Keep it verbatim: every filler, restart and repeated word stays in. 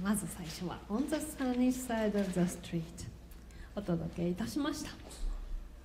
まず最初は On the Sunny Side of the Street お届けいたしました。